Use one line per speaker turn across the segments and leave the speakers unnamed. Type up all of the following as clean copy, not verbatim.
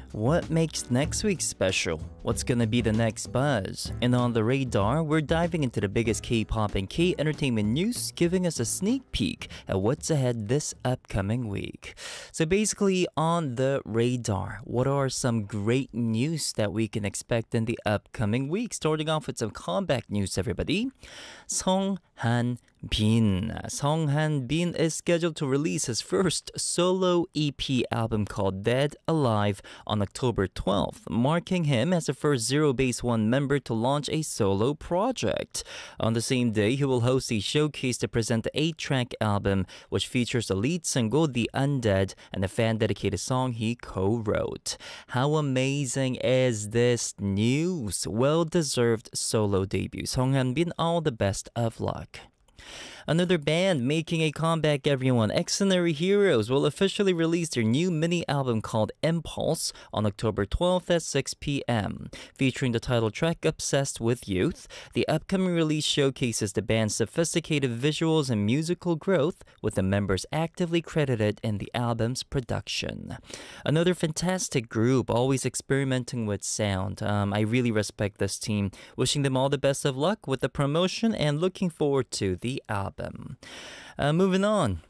What makes next week special? What's gonna be the next buzz? And on the radar, we're diving into the biggest K-pop and K-entertainment news, giving us a sneak peek at what's ahead this upcoming week. So basically, on the radar, what are some great news that we can expect in the upcoming week? Starting off with some comeback news, everybody. Song Han-bin. Song Han-bin is scheduled to release his first solo EP album called Dead Alive on October 12th, marking him as the first Zero Base One member to launch a solo project. On the same day, he will host a showcase to present the 8-track album, which features the lead single The Undead and a fan-dedicated song he co-wrote. How amazing is this news? Well-deserved solo debut. Song Han-bin, all the best of luck. Another band making a comeback, everyone. Excenary Heroes will officially release their new mini-album called Impulse on October 12th at 6 p.m. Featuring the title track Obsessed with Youth, the upcoming release showcases the band's sophisticated visuals and musical growth, with the members actively credited in the album's production. Another fantastic group, always experimenting with sound. I really respect this team. Wishing them all the best of luck with the promotion and looking forward to the album. Moving on.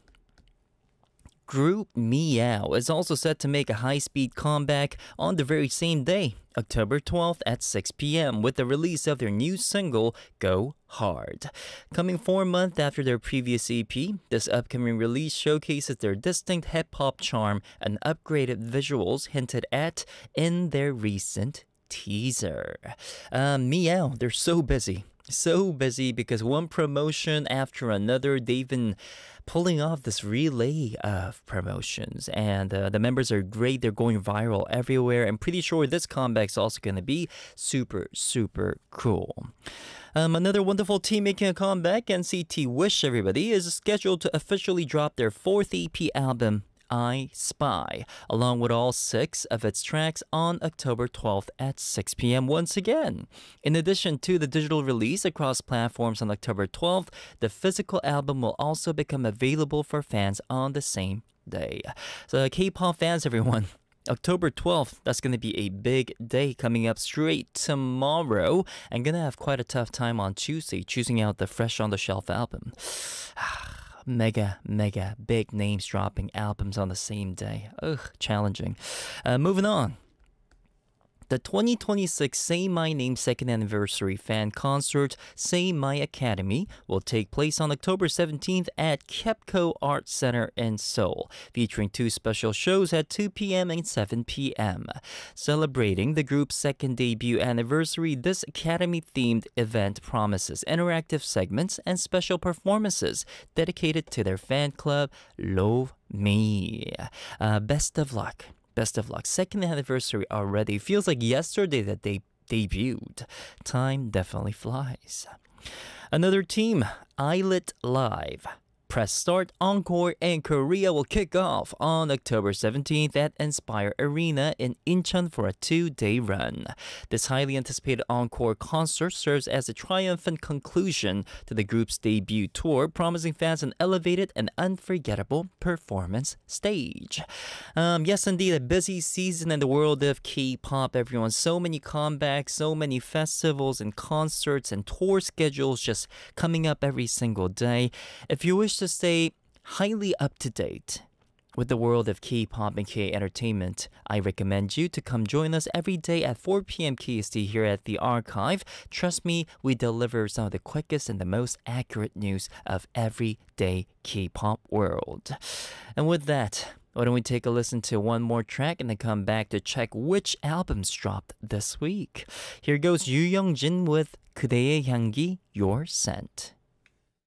Group Meow is also set to make a high-speed comeback on the very same day, October 12th at 6 p.m. with the release of their new single, Go Hard. Coming 4 months after their previous EP, this upcoming release showcases their distinct hip-hop charm and upgraded visuals hinted at in their recent teaser. Meow, they're so busy. So busy because one promotion after another, they've been pulling off this relay of promotions, and the members are great. They're going viral everywhere. I'm pretty sure this comeback is also going to be super, super cool. Another wonderful team making a comeback, NCT Wish, everybody, is scheduled to officially drop their 4th EP album, I Spy, along with all 6 of its tracks on October 12th at 6 p.m. once again. In addition to the digital release across platforms on October 12th, the physical album will also become available for fans on the same day. So K-pop fans, everyone, October 12th, that's going to be a big day coming up straight tomorrow. I'm going to have quite a tough time on Tuesday choosing out the fresh on the shelf album. Mega big names dropping albums on the same day. Ugh, challenging. Moving on. The 2026 Say My Name second anniversary fan concert, Say My Academy, will take place on October 17th at KEPCO Art Center in Seoul, featuring 2 special shows at 2 p.m. and 7 p.m. Celebrating the group's second debut anniversary, this Academy-themed event promises interactive segments and special performances dedicated to their fan club, Love Me. Best of luck. Best of luck. Second anniversary already. Feels like yesterday that they debuted. Time definitely flies. Another team, Islet Live. Press Start Encore in Korea will kick off on October 17th at Inspire Arena in Incheon for a 2-day run. This highly anticipated encore concert serves as a triumphant conclusion to the group's debut tour, promising fans an elevated and unforgettable performance stage. Yes, indeed, a busy season in the world of K-pop, everyone. So many comebacks, so many festivals and concerts and tour schedules just coming up every single day. If you wish to stay highly up to date with the world of K-pop and K-entertainment, I recommend you to come join us every day at 4 p.m. KST here at The Archive. Trust me, we deliver some of the quickest and the most accurate news of everyday K-pop world. And with that, why don't we take a listen to one more track and then come back to check which albums dropped this week. Here goes Yu Young-jin with 그대의 향기, Your Scent.